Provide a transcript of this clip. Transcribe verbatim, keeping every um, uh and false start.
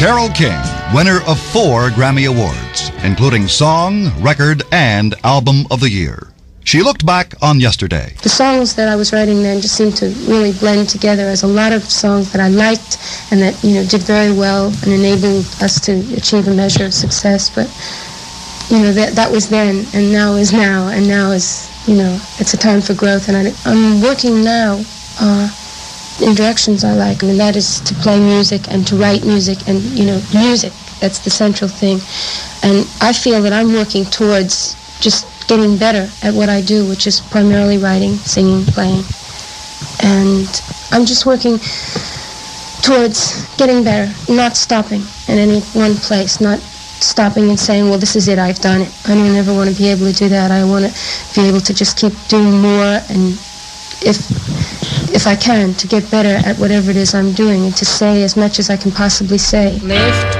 Carole King, winner of four Grammy Awards, including Song, Record, and Album of the Year. She looked back on yesterday. The songs that I was writing then just seemed to really blend together as a lot of songs that I liked and that, you know, did very well and enabled us to achieve a measure of success. But, you know, that that was then, and now is now, and now is, you know, it's a time for growth. And I, I'm working now uh, in directions I like, and that is to play music and to write music and, you know, music. That's the central thing. And I feel that I'm working towards just getting better at what I do, which is primarily writing, singing, playing. And I'm just working towards getting better, not stopping in any one place, not stopping and saying, well, this is it, I've done it. I don't ever want to be able to do that. I want to be able to just keep doing more, and if if I can, to get better at whatever it is I'm doing, and to say as much as I can possibly say. Lift